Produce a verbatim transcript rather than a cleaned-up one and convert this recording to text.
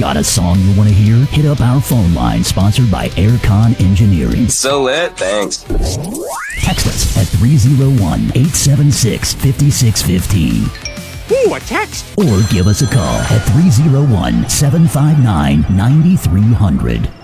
Got a song you want to hear? Hit up our phone line sponsored by Aircon Engineering. So lit, thanks. Text us at three oh one, eight seven six, five six one five. Ooh, a text? Or give us a call at three oh one, seven five nine, nine three hundred.